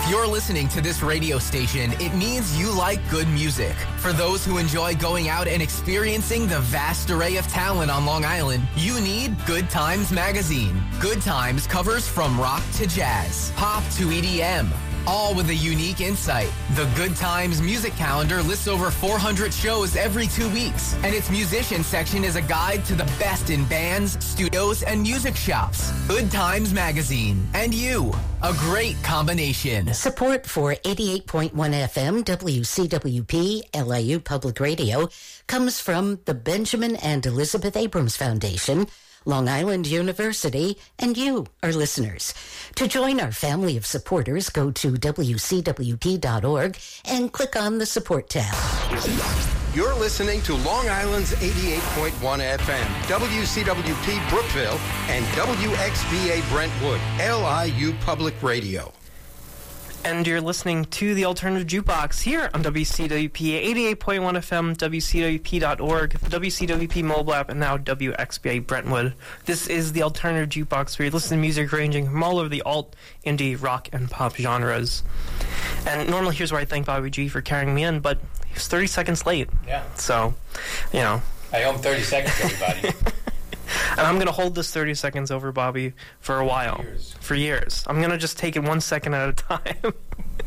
If you're listening to this radio station, it means you like good music. For those who enjoy going out and experiencing the vast array of talent on Long Island, you need Good Times Magazine. Good Times covers from rock to jazz, pop to EDM, all with a unique insight. The Good Times music calendar lists over 400 shows every 2 weeks, and its musician section is a guide to the best in bands, studios, and music shops. Good Times Magazine. And you. A great combination. Support for 88.1 FM WCWP LIU Public Radio comes from the Benjamin and Elizabeth Abrams Foundation, Long Island University, and you, our listeners. To join our family of supporters, go to WCWP.org and click on the Support tab. You're listening to Long Island's 88.1 FM, WCWP Brookville, and WXVA Brentwood, LIU Public Radio. And you're listening to the Alternative Jukebox here on WCWP 88.1 FM, WCWP.org, the WCWP mobile app, and now WXBA Brentwood. This is the Alternative Jukebox, where you listen to music ranging from all over the alt, indie, rock, and pop genres. And normally here's where I thank Bobby G for carrying me in, but he was 30 seconds late. Yeah. So, you know. I owe him 30 seconds, everybody. And I'm going to hold this 30 seconds over Bobby for a while. For years. I'm going to just take it 1 second at a time.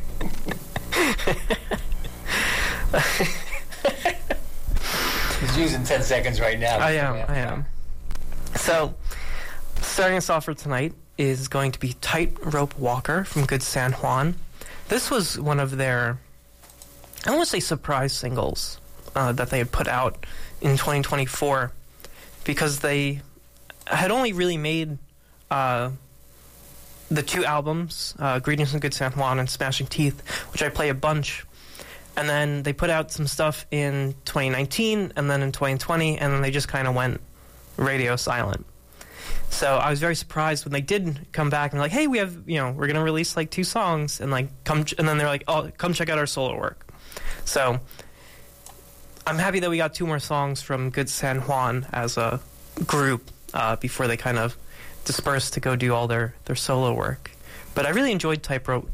He's using 10 seconds right now. I am. So, starting us off for tonight is going to be Tightrope Walker from Good San Juan. This was one of their, I don't want to say surprise singles that they had put out in 2024, because they had only really made the two albums, Greetings from Good San Juan and Smashing Teeth, which I play a bunch. And then they put out some stuff in 2019 and then in 2020, and then they just kind of went radio silent. So I was very surprised when they did come back and like, hey, we have, we're going to release like 2 songs, and like and then they're like, oh, come check out our solo work. So I'm happy that we got 2 more songs from Good San Juan as a group before they kind of dispersed to go do all their solo work. But I really enjoyed Tightrope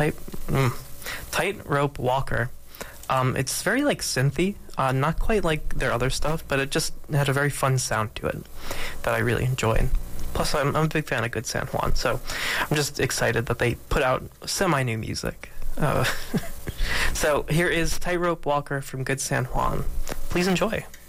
Walker. It's very like synthy, not quite like their other stuff, but it just had a very fun sound to it that I really enjoyed. Plus, I'm a big fan of Good San Juan, so I'm just excited that they put out semi-new music. So here is Tightrope Walker from Good San Juan. Please enjoy.